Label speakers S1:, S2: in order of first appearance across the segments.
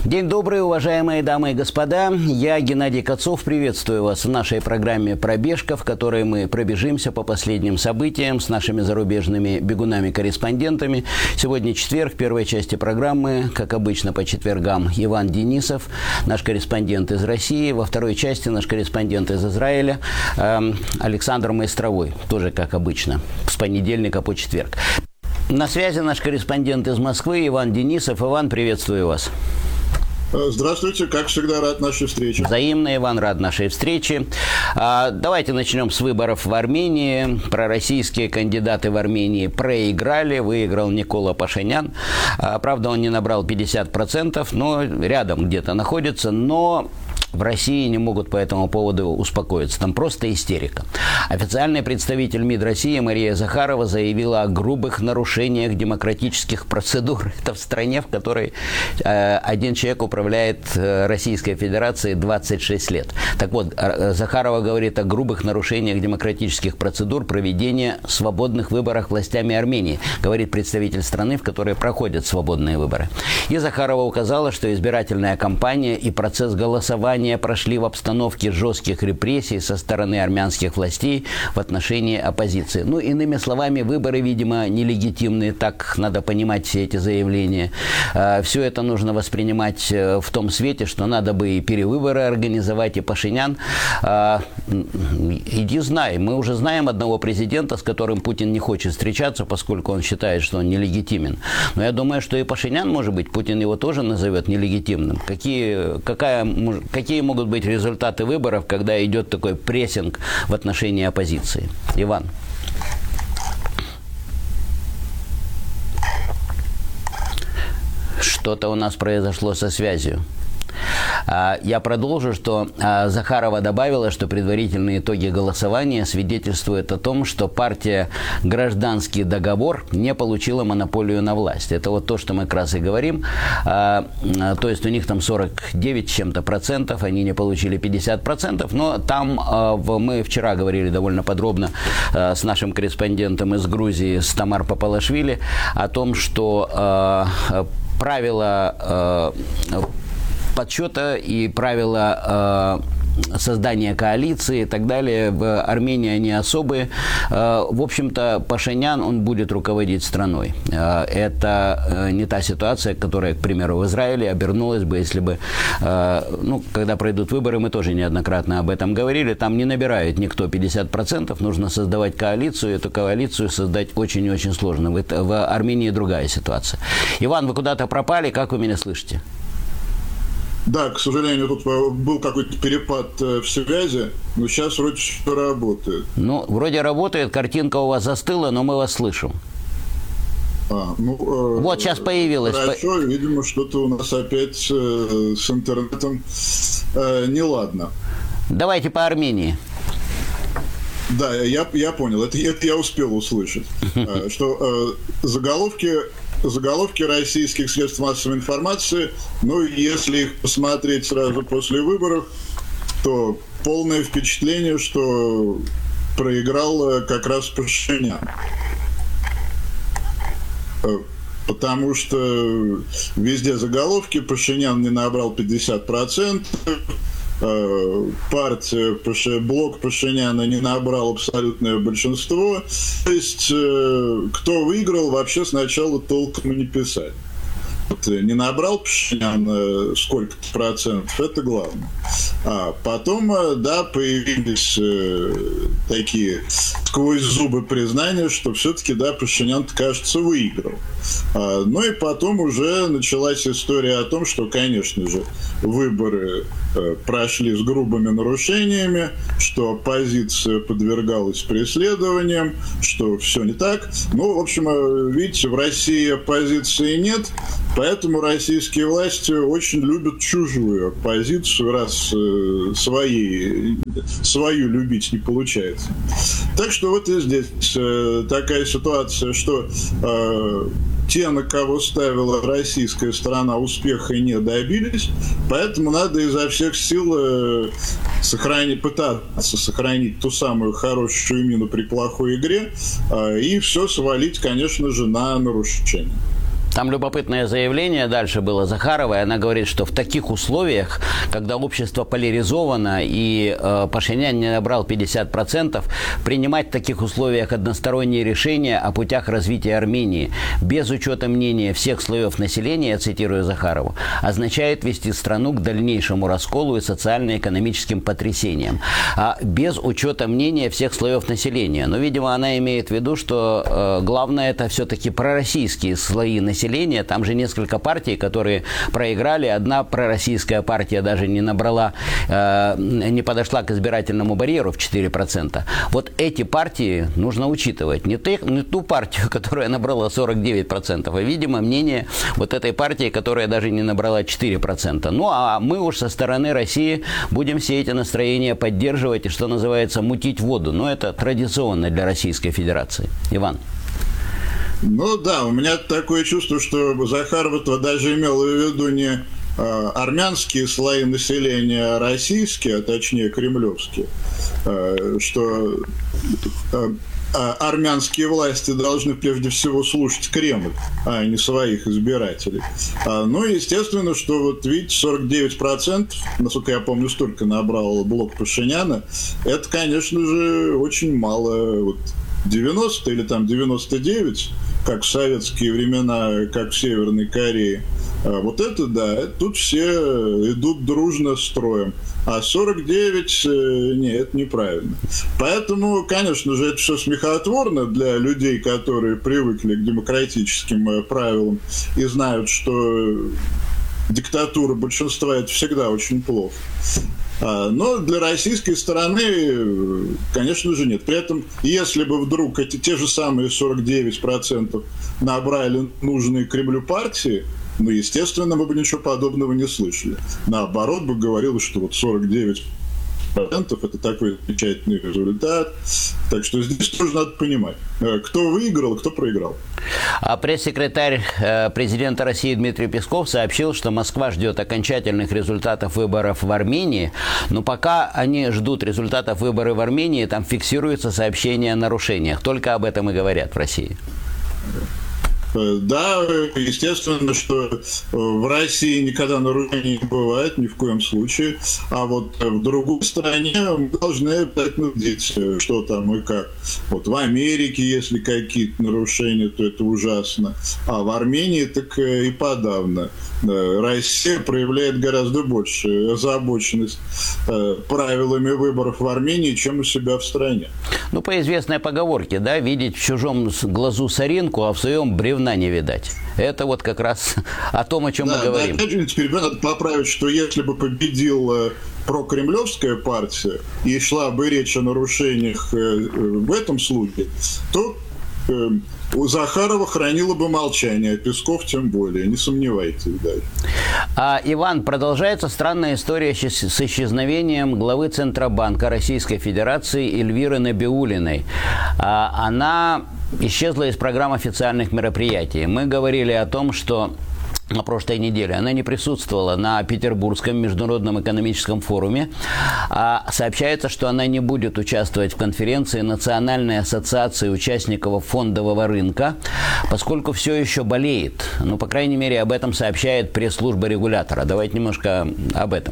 S1: День добрый, уважаемые дамы и господа. Я, Геннадий Кацов, приветствую вас в нашей программе «Пробежка», в которой мы пробежимся по последним событиям с нашими зарубежными бегунами-корреспондентами. Сегодня четверг, в первой части программы, как обычно по четвергам, Иван Денисов, наш корреспондент из России. Во второй части наш корреспондент из Израиля Александр Майстровой, тоже как обычно, с понедельника по четверг. На связи наш корреспондент из Москвы Иван Денисов. Иван, приветствую вас.
S2: Здравствуйте, как всегда, рад нашей встрече.
S1: Взаимно, Иван, рад нашей встрече. Давайте начнем с выборов в Армении. Пророссийские кандидаты в Армении проиграли. Выиграл Никола Пашинян. Правда, он не набрал 50%, но рядом где-то находится. Но в России не могут по этому поводу успокоиться. Там просто истерика. Официальный представитель МИД России Мария Захарова заявила о грубых нарушениях демократических процедур. Это в стране, в которой один человек управляет Российской Федерацией 26 лет. Так вот, Захарова говорит о грубых нарушениях демократических процедур проведения свободных выборов властями Армении, говорит представитель страны, в которой проходят свободные выборы. И Захарова указала, что избирательная кампания и процесс голосования прошли в обстановке жестких репрессий со стороны армянских властей в отношении оппозиции. Ну, иными словами, выборы, видимо, нелегитимные, так надо понимать все эти заявления. Все это нужно воспринимать в том свете, что надо бы и перевыборы организовать, и Пашинян. Иди знай, мы уже знаем одного президента, с которым Путин не хочет встречаться, поскольку он считает, что он нелегитимен. Но я думаю, что и Пашинян, может быть, Путин его тоже назовет нелегитимным. Какие могут быть результаты выборов, когда идет такой прессинг в отношении оппозиции? Иван. Что-то у нас произошло со связью. Я продолжу, что Захарова добавила, что предварительные итоги голосования свидетельствуют о том, что партия «Гражданский договор» не получила монополию на власть. Это вот то, что мы как раз и говорим. То есть у них там 49 с чем-то процентов, они не получили 50%, но там мы вчера говорили довольно подробно с нашим корреспондентом из Грузии, с Тамар Папалашвили, о том, что правила подсчета и правила создания коалиции и так далее в Армении они особые. В общем-то, Пашинян, он будет руководить страной. Это не та ситуация, которая, к примеру, в Израиле обернулась бы, если бы, когда пройдут выборы, мы тоже неоднократно об этом говорили, там не набирает никто 50%, нужно создавать коалицию, эту коалицию создать очень и очень сложно. В Армении другая ситуация. Иван, вы куда-то пропали, как вы меня слышите?
S2: Да, к сожалению, тут был какой-то перепад в связи, но сейчас вроде все работает.
S1: Ну, вроде работает, картинка у вас застыла, но мы вас слышим. Вот сейчас появилась.
S2: Хорошо, видимо, что-то у нас опять с интернетом неладно.
S1: Давайте по Армении.
S2: Да, я понял, это я успел услышать, что заголовки российских средств массовой информации, если их посмотреть сразу после выборов, то полное впечатление, что проиграл как раз Пашинян. Потому что везде заголовки: Пашинян не набрал 50%, партия, блок Пашиняна не набрал абсолютное большинство. То есть, кто выиграл, вообще сначала толком не писать. Не набрал Пашинян сколько-то процентов, это главное. А потом, да, появились такие сквозь зубы признания, что все-таки, да, Пашинян, кажется, выиграл. Ну и потом уже началась история о том, что, конечно же, выборы прошли с грубыми нарушениями, что оппозиция подвергалась преследованиям, что все не так. Ну, в общем, видите, в России оппозиции нет, поэтому российские власти очень любят чужую оппозицию, раз свою любить не получается. Так что вот и здесь такая ситуация, что те, на кого ставила российская сторона, успеха не добились, поэтому надо изо всех сил пытаться сохранить ту самую хорошую мину при плохой игре и все свалить, конечно же, на нарушение.
S1: Там любопытное заявление дальше было Захаровой. Она говорит, что в таких условиях, когда общество поляризовано и Пашинян не набрал 50%, принимать в таких условиях односторонние решения о путях развития Армении без учета мнения всех слоев населения, я цитирую Захарову, означает вести страну к дальнейшему расколу и социально-экономическим потрясениям. Без учета мнения всех слоев населения. Но, видимо, она имеет в виду, что главное это все-таки пророссийские слои населения. Там же несколько партий, которые проиграли. Одна пророссийская партия даже не набрала, не подошла к избирательному барьеру в 4%. Вот эти партии нужно учитывать. Не ту партию, которая набрала 49%, а, видимо, мнение вот этой партии, которая даже не набрала 4%. Ну, а мы уж со стороны России будем все эти настроения поддерживать и, что называется, мутить воду. Но это традиционно для Российской Федерации. Иван.
S2: Ну да, у меня такое чувство, что Захарова даже имела в виду не армянские слои населения, а российские, а точнее кремлевские, что армянские власти должны прежде всего слушать Кремль, а не своих избирателей. Ну, естественно, что вот видите, 49%, насколько я помню, столько набрал блок Пашиняна, это, конечно же, очень мало. Вот 90 или там 99, как в советские времена, как в Северной Корее. Вот это да, тут все идут дружно строем. А 49, нет, это неправильно. Поэтому, конечно же, это все смехотворно для людей, которые привыкли к демократическим правилам и знают, что диктатура большинства – это всегда очень плохо. Но для российской стороны, конечно же, нет. При этом, если бы вдруг эти те же самые 49% набрали нужные Кремлю партии, ну, естественно, мы бы ничего подобного не слышали. Наоборот, бы говорилось, что вот 49% это такой замечательный результат. Так что здесь тоже надо понимать, кто выиграл, кто проиграл.
S1: А пресс-секретарь президента России Дмитрий Песков сообщил, что Москва ждет окончательных результатов выборов в Армении. Но пока они ждут результатов выборов в Армении, там фиксируется сообщение о нарушениях. Только об этом и говорят в России.
S2: Да, естественно, что в России никогда нарушений не бывает, ни в коем случае. А вот в другой стране мы должны обязательно видеть, что там и как. Вот в Америке, если какие-то нарушения, то это ужасно. А в Армении так и подавно. Россия проявляет гораздо больше озабоченность правилами выборов в Армении, чем у себя в стране.
S1: Ну, по известной поговорке, да, видеть в чужом глазу соринку, а в своем бревна не видать. Это вот как раз о том, о чем мы говорим.
S2: Да, опять же, теперь надо поправить, что если бы победила прокремлевская партия и шла бы речь о нарушениях в этом случае, то Захарова хранила бы молчание, а Песков тем более, не сомневайтесь даже.
S1: Иван, продолжается странная история с исчезновением главы Центробанка Российской Федерации Эльвиры Набиуллиной. Она исчезла из программы официальных мероприятий. Мы говорили о том, что на прошлой неделе она не присутствовала на Петербургском международном экономическом форуме. Сообщается, что она не будет участвовать в конференции Национальной ассоциации участников фондового рынка, поскольку все еще болеет. Ну, по крайней мере, об этом сообщает пресс-служба регулятора. Давайте немножко об этом.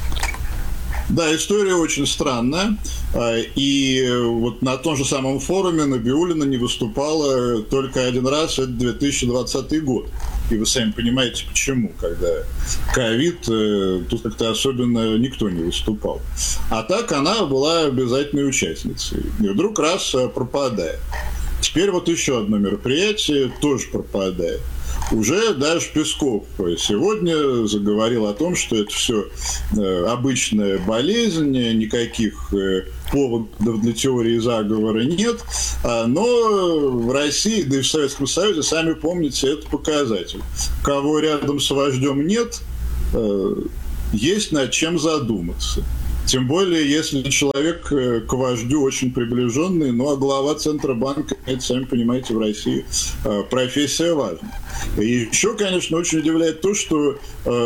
S2: Да, история очень странная. И вот на том же самом форуме Набиуллина не выступала только один раз, это 2020 год. И вы сами понимаете, почему, когда ковид, тут как-то особенно никто не выступал. А так она была обязательной участницей. И вдруг раз пропадает. Теперь вот еще одно мероприятие тоже пропадает. Уже даже Песков сегодня заговорил о том, что это все обычная болезнь, никаких поводов для теории заговора нет, но в России, да и в Советском Союзе, сами помните, это показатель. Кого рядом с вождем нет, есть над чем задуматься. Тем более, если человек к вождю очень приближенный, ну а глава Центробанка, это, сами понимаете, в России профессия важна. И еще, конечно, очень удивляет то, что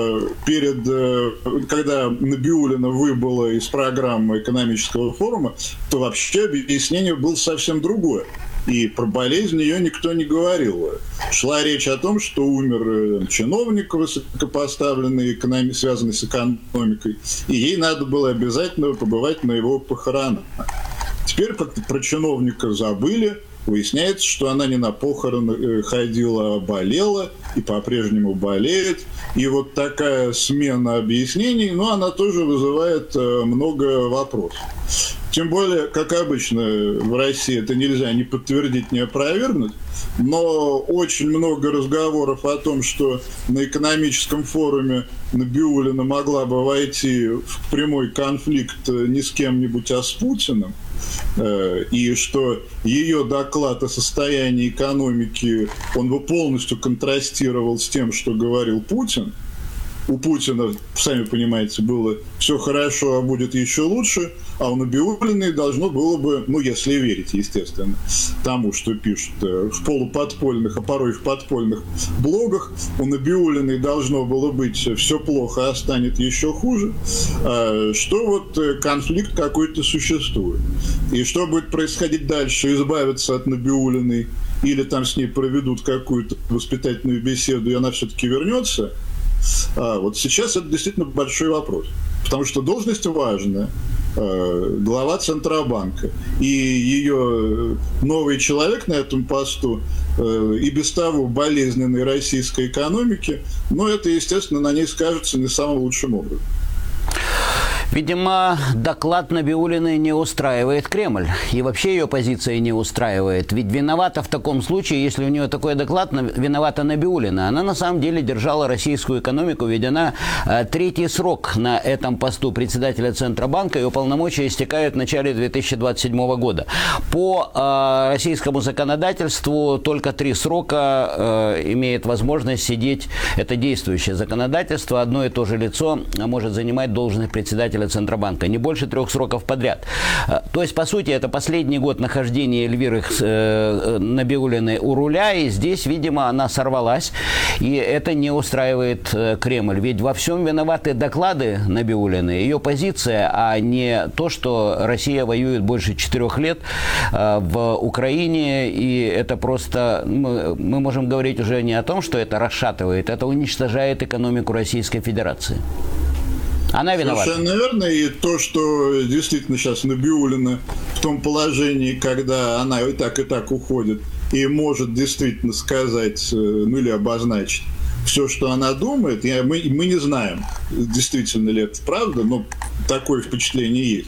S2: когда Набиуллина выбыла из программы экономического форума, то вообще объяснение было совсем другое. И про болезнь ее никто не говорил. Шла речь о том, что умер чиновник высокопоставленный, связанный с экономикой, и ей надо было обязательно побывать на его похоронах. Теперь про чиновника забыли. Выясняется, что она не на похороны ходила, а болела и по-прежнему болеет. И вот такая смена объяснений, но она тоже вызывает много вопросов. Тем более, как обычно в России, это нельзя ни подтвердить, ни опровергнуть, но очень много разговоров о том, что на экономическом форуме Набиуллина могла бы войти в прямой конфликт не с кем-нибудь, а с Путиным, и что ее доклад о состоянии экономики, он бы полностью контрастировал с тем, что говорил Путин. У Путина, сами понимаете, было все хорошо, а будет еще лучше, а у Набиуллиной должно было бы, ну, если верить, естественно, тому, что пишут в полуподпольных, а порой в подпольных блогах, у Набиуллиной должно было быть все плохо, а станет еще хуже, что вот конфликт какой-то существует. И что будет происходить дальше, избавиться от Набиуллиной или там с ней проведут какую-то воспитательную беседу, и она все-таки вернется. Вот сейчас это действительно большой вопрос, потому что должность важная, глава Центробанка, и ее новый человек на этом посту и без того болезненной российской экономики, но это, естественно, на ней скажется не самым лучшим образом.
S1: Видимо, доклад Набиуллиной не устраивает Кремль. И вообще ее позиция не устраивает. Ведь виновата в таком случае, если у нее такой доклад, виновата Набиуллина. Она на самом деле держала российскую экономику, ведь она третий срок на этом посту председателя Центробанка, ее полномочия истекают в начале 2027 года. По российскому законодательству только 3 срока имеет возможность сидеть. Это действующее законодательство. Одно и то же лицо может занимать должность председателя Центробанка, не больше 3 сроков подряд. То есть, по сути, это последний год нахождения Эльвиры Набиуллиной у руля, и здесь, видимо, она сорвалась, и это не устраивает Кремль. Ведь во всем виноваты доклады Набиуллиной, ее позиция, а не то, что Россия воюет больше 4 лет в Украине, и это просто, мы можем говорить уже не о том, что это расшатывает, это уничтожает экономику Российской Федерации. Она виновата.
S2: Совершенно верно. И то, что действительно сейчас Набиуллина в том положении, когда она и так уходит, и может действительно сказать, ну или обозначить все, что она думает, мы не знаем, действительно ли это правда, но такое впечатление есть,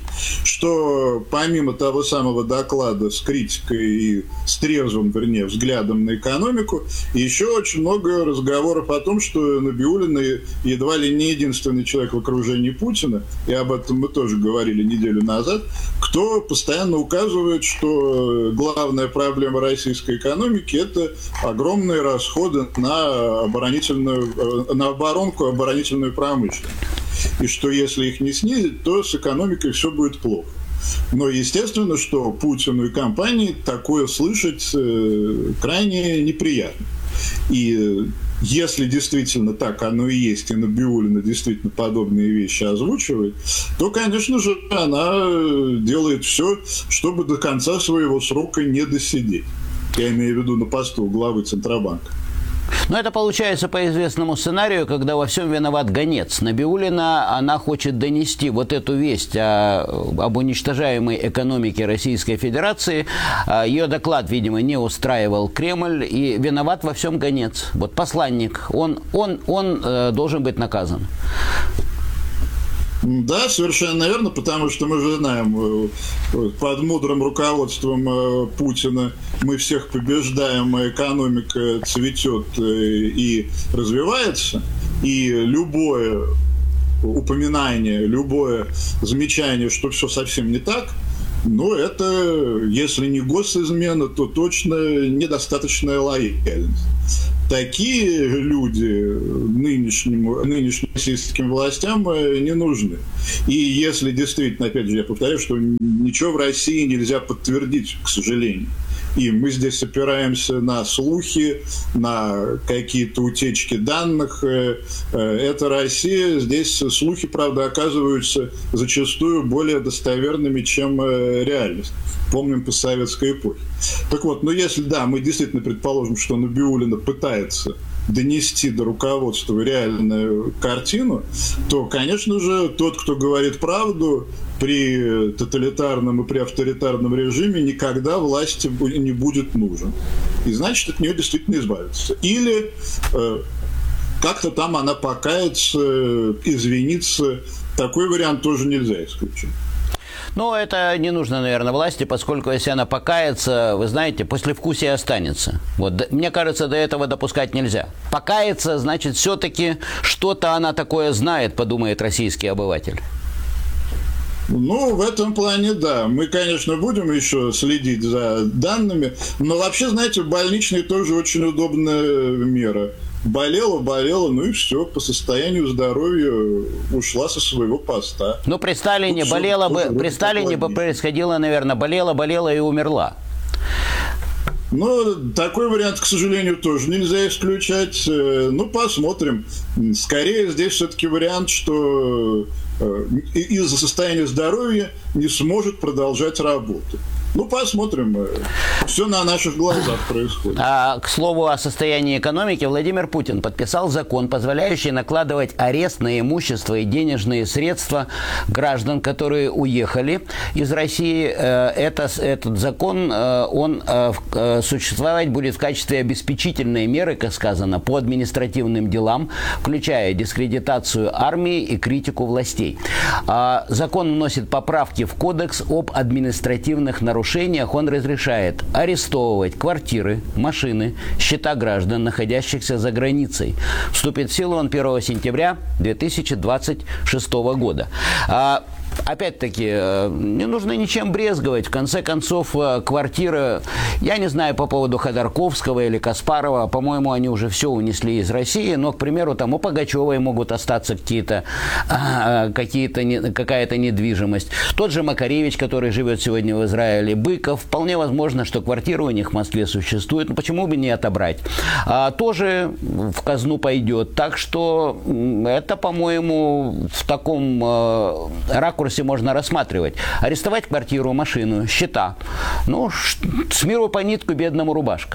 S2: что помимо того самого доклада с критикой и с трезвым, вернее, взглядом на экономику, еще очень много разговоров о том, что Набиуллина едва ли не единственный человек в окружении Путина, и об этом мы тоже говорили неделю назад, кто постоянно указывает, что главная проблема российской экономики – это огромные расходы на оборонку, оборонительную промышленность. И что если их не снизить, то с экономикой все будет плохо. Но естественно, что Путину и компании такое слышать крайне неприятно. И если действительно так оно и есть, и Набиуллина действительно подобные вещи озвучивает, то, конечно же, она делает все, чтобы до конца своего срока не досидеть. Я имею в виду на посту главы Центробанка.
S1: Но это получается по известному сценарию, когда во всем виноват гонец. Набиуллина, она хочет донести вот эту весть об уничтожаемой экономике Российской Федерации. Ее доклад, видимо, не устраивал Кремль, и виноват во всем гонец. Вот посланник, он должен быть наказан.
S2: Да, совершенно верно, потому что мы же знаем, под мудрым руководством Путина мы всех побеждаем, а экономика цветет и развивается, и любое упоминание, любое замечание, что все совсем не так, но это, если не госизмена, то точно недостаточная лояльность. Такие люди нынешним российским властям не нужны. И если действительно, опять же, я повторяю, что ничего в России нельзя подтвердить, к сожалению. И мы здесь опираемся на слухи, на какие-то утечки данных. Это Россия. Здесь слухи, правда, оказываются зачастую более достоверными, чем реальность. Помним по советской эпохе. Так вот, если да, мы действительно предположим, что Набиуллина пытается донести до руководства реальную картину, то, конечно же, тот, кто говорит правду, при тоталитарном и при авторитарном режиме никогда власти не будет нужен. И значит, от нее действительно избавиться. Или как-то там она покается, извинится. Такой вариант тоже нельзя исключить.
S1: Ну, это не нужно, наверное, власти, поскольку если она покается, вы знаете, послевкусие останется. Вот, мне кажется, до этого допускать нельзя. Покаяться, значит, все-таки что-то она такое знает, подумает российский обыватель.
S2: Ну, в этом плане, да. Мы, конечно, будем еще следить за данными, но вообще, знаете, больничный тоже очень удобная мера. Болела, ну и все, по состоянию здоровья ушла со своего поста.
S1: Ну, при Сталине болела бы, при Сталине бы происходило, наверное, болела и умерла.
S2: Ну, такой вариант, к сожалению, тоже нельзя исключать. Ну, посмотрим. Скорее, здесь все-таки вариант, что из-за состояния здоровья не сможет продолжать работу. Ну, посмотрим. Все на наших глазах происходит.
S1: К слову о состоянии экономики, Владимир Путин подписал закон, позволяющий накладывать арест на имущество и денежные средства граждан, которые уехали из России. Этот закон, он существовать будет в качестве обеспечительной меры, как сказано, по административным делам, включая дискредитацию армии и критику властей. Закон вносит поправки в Кодекс об административных нарушениях. Он разрешает арестовывать квартиры, машины, счета граждан, находящихся за границей. Вступит в силу он 1 сентября 2026 года. Опять-таки, не нужно ничем брезговать. В конце концов, квартира, я не знаю по поводу Ходорковского или Каспарова, по-моему, они уже все унесли из России, но, к примеру, там у Пугачевой могут остаться какая-то недвижимость. Тот же Макаревич, который живет сегодня в Израиле, Быков, вполне возможно, что квартира у них в Москве существует, но почему бы не отобрать? Тоже в казну пойдет. Так что это, по-моему, в таком ракурсе можно рассматривать. Арестовать квартиру, машину, счета. Ну, с миру по нитку, бедному рубашка.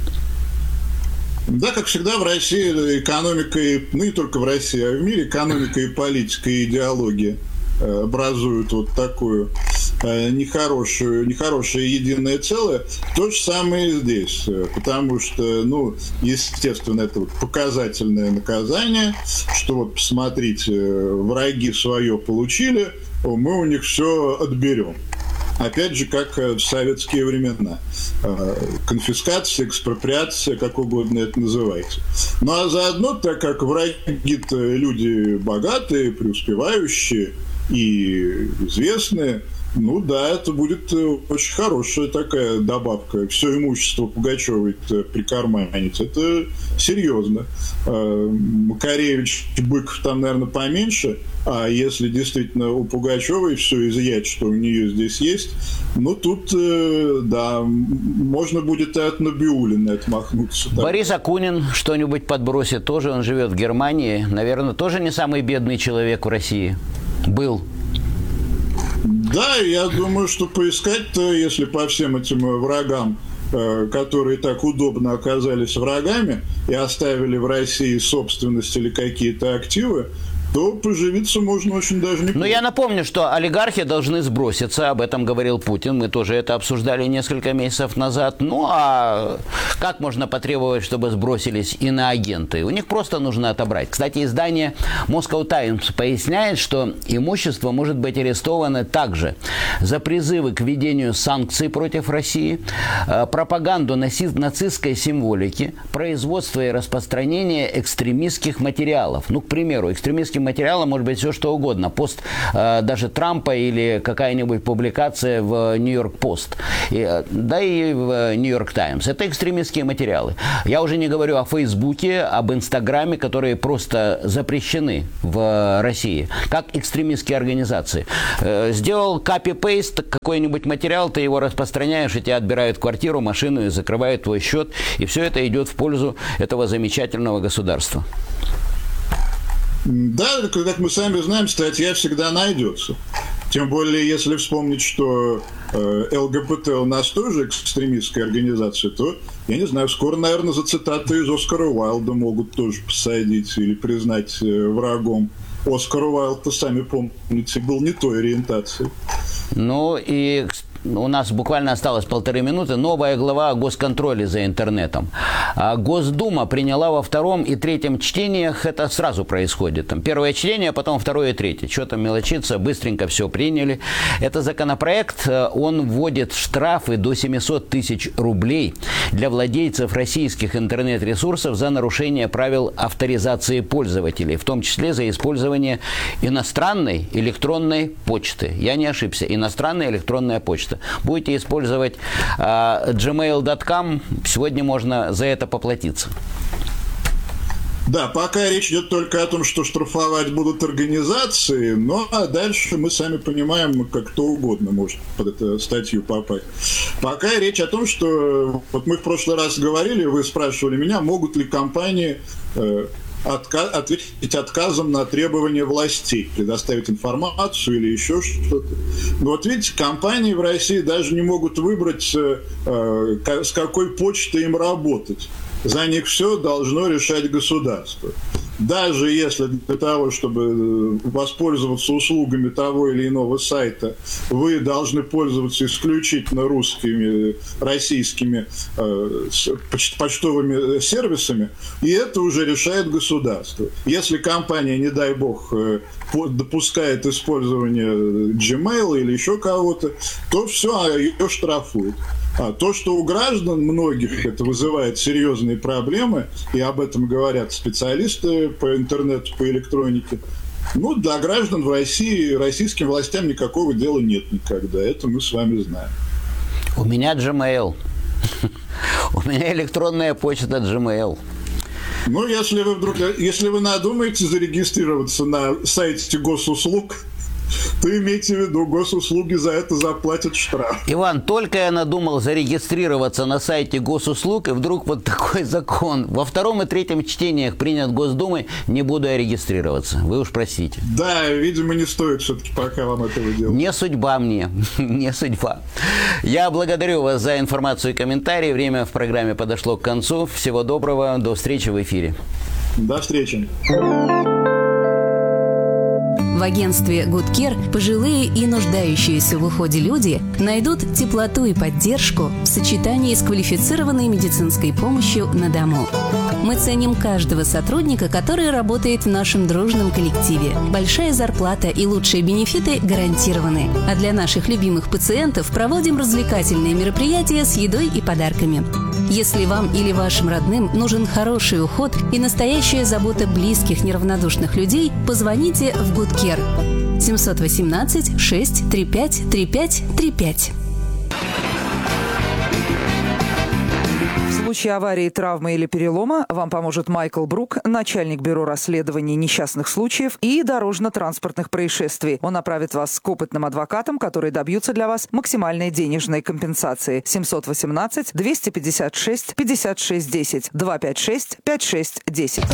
S2: Да, как всегда, в России экономика, ну не только в России, а в мире экономика и политика, и идеология образуют вот такую нехорошее единое целое. То же самое и здесь, потому что, ну, естественно, это вот показательное наказание, что вот, посмотрите, враги свое получили, мы у них все отберем. Опять же, как в советские времена. Конфискация, экспроприация, как угодно это называйте. Ну, а заодно, так как враги-то люди богатые, преуспевающие и известные, ну да, это будет очень хорошая такая добавка. Все имущество Пугачевой прикарманить. Это серьезно. Макаревич, Быков там, наверное, поменьше. А если действительно у Пугачевой все изъять, что у нее здесь есть, ну тут, да, можно будет и от Набиуллиной отмахнуться.
S1: Борис Акунин что-нибудь подбросит тоже. Он живет в Германии. Наверное, тоже не самый бедный человек в России. Был.
S2: Да, я думаю, что поискать-то, если по всем этим врагам, которые так удобно оказались врагами и оставили в России собственность или какие-то активы, то поживиться можно очень даже неплохо.
S1: Но я напомню, что олигархи должны сброситься, об этом говорил Путин, мы тоже это обсуждали несколько месяцев назад. Ну, а как можно потребовать, чтобы сбросились иноагенты? У них просто нужно отобрать. Кстати, издание Moscow Times поясняет, что имущество может быть арестовано также за призывы к введению санкций против России, пропаганду нацистской символики, производство и распространение экстремистских материалов. Ну, к примеру, экстремистским экстремистским материалом может быть все что угодно. Пост даже Трампа или какая-нибудь публикация в Нью-Йорк Пост, да и в Нью-Йорк Таймс. Это экстремистские материалы. Я уже не говорю о Фейсбуке, об Инстаграме, которые просто запрещены в России, как экстремистские организации. Сделал копи-пейст, какой-нибудь материал, ты его распространяешь, и тебя отбирают квартиру, машину и закрывают твой счет. И все это идет в пользу этого замечательного государства.
S2: Да, как мы сами знаем, статья всегда найдется. Тем более, если вспомнить, что ЛГБТ у нас тоже экстремистская организация, то, я не знаю, скоро, наверное, за цитаты из Оскара Уайлда могут тоже посадить или признать врагом. Оскар Уайлд-то, сами помните, был не той ориентации.
S1: Ну и у нас буквально осталось 1,5 минуты. Новая глава о госконтроле за интернетом. Госдума приняла во 2 и 3 чтениях, это сразу происходит. Там 1 чтение, а потом 2 и 3. Что там мелочиться, быстренько все приняли. Это законопроект, он вводит штрафы до 700 тысяч рублей для владельцев российских интернет-ресурсов за нарушение правил авторизации пользователей, в том числе за использование иностранной электронной почты. Я не ошибся, иностранная электронная почта. Будете использовать gmail.com, сегодня можно за это поплатиться.
S2: Да, пока речь идет только о том, что штрафовать будут организации, но дальше мы сами понимаем, как кто угодно может под эту статью попасть. Пока речь о том, что вот мы в прошлый раз говорили, вы спрашивали меня, могут ли компании ответить отказом на требования властей, предоставить информацию или еще что-то. Но вот видите, компании в России даже не могут выбрать, с какой почтой им работать. За них все должно решать государство. Даже если для того, чтобы воспользоваться услугами того или иного сайта, вы должны пользоваться исключительно русскими, российскими почтовыми сервисами, и это уже решает государство. Если компания, не дай бог, допускает использование Gmail или еще кого-то, то все, ее штрафуют. А то, что у граждан многих это вызывает серьезные проблемы, и об этом говорят специалисты по интернету, по электронике, ну, для граждан в России, российским властям никакого дела нет никогда. Это мы с вами знаем.
S1: У меня Gmail. У меня электронная почта Gmail.
S2: Ну, если вы надумаете зарегистрироваться на сайте госуслуг, то имейте в виду, госуслуги за это заплатят штраф.
S1: Иван, только я надумал зарегистрироваться на сайте госуслуг, и вдруг вот такой закон. Во 2 и 3 чтениях принят Госдумой, не буду я регистрироваться. Вы уж простите.
S2: Да, видимо, не стоит все-таки пока вам этого делать.
S1: Не судьба мне, не судьба. Я благодарю вас за информацию и комментарии. Время в программе подошло к концу. Всего доброго, до встречи в эфире.
S2: До встречи.
S3: В агентстве Good Care пожилые и нуждающиеся в уходе люди найдут теплоту и поддержку в сочетании с квалифицированной медицинской помощью на дому. Мы ценим каждого сотрудника, который работает в нашем дружном коллективе. Большая зарплата и лучшие бенефиты гарантированы. А для наших любимых пациентов проводим развлекательные мероприятия с едой и подарками. Если вам или вашим родным нужен хороший уход и настоящая забота близких, неравнодушных людей, позвоните в Good Care 718 635 3535.
S4: В случае аварии, травмы или перелома вам поможет Майкл Брук, начальник бюро расследований несчастных случаев и дорожно-транспортных происшествий. Он направит вас к опытным адвокатам, которые добьются для вас максимальной денежной компенсации. 718 256 56 10 256 56 10.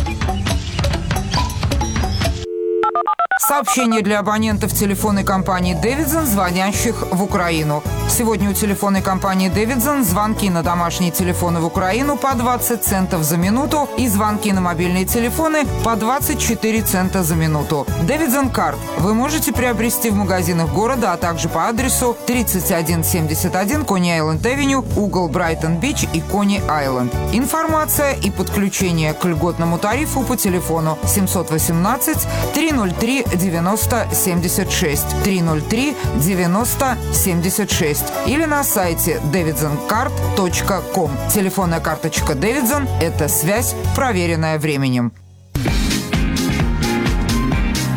S4: Сообщение для абонентов телефонной компании «Дэвидсон», звонящих в Украину. Сегодня у телефонной компании «Дэвидсон» звонки на домашние телефоны в Украину по 20 центов за минуту и звонки на мобильные телефоны по 24 цента за минуту. «Дэвидсон Карт» вы можете приобрести в магазинах города, а также по адресу 3171 Кони-Айленд-Авеню, угол Брайтон-Бич и Кони-Айленд. Информация и подключение к льготному тарифу по телефону 718 303 90 76 303 90 76 или на сайте davidsoncard.com. Телефонная карточка Davidson – это связь, проверенная временем.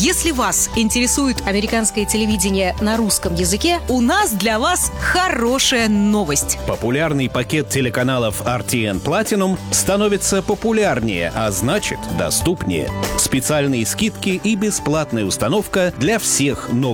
S5: Если вас интересует американское телевидение на русском языке, у нас для вас хорошая новость.
S6: Популярный пакет телеканалов RTN Platinum становится популярнее, а значит, доступнее. Специальные скидки и бесплатная установка для всех новых